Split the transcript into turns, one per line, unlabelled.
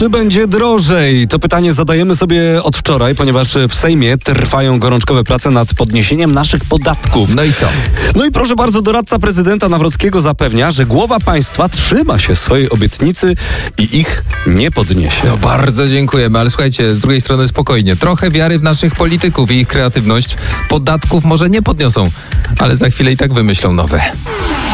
Czy będzie drożej? To pytanie zadajemy sobie od wczoraj, ponieważ w Sejmie trwają gorączkowe prace nad podniesieniem naszych podatków.
No i co?
No i proszę bardzo, doradca prezydenta Nawrockiego zapewnia, że głowa państwa trzyma się swojej obietnicy i ich nie podniesie.
No bardzo dziękujemy, ale słuchajcie, z drugiej strony spokojnie. Trochę wiary w naszych polityków i ich kreatywność. Podatków może nie podniosą, ale za chwilę i tak wymyślą nowe.